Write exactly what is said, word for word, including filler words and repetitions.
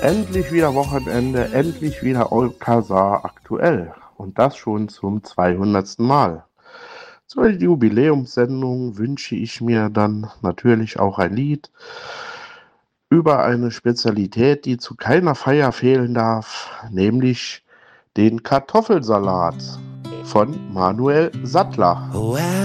Endlich wieder Wochenende, endlich wieder Olcasar aktuell. Und das schon zum zweihundertsten Mal. Zur Jubiläumssendung wünsche ich mir dann natürlich auch ein Lied über eine Spezialität, die zu keiner Feier fehlen darf, nämlich den Kartoffelsalat von Manuel Sattler. Well,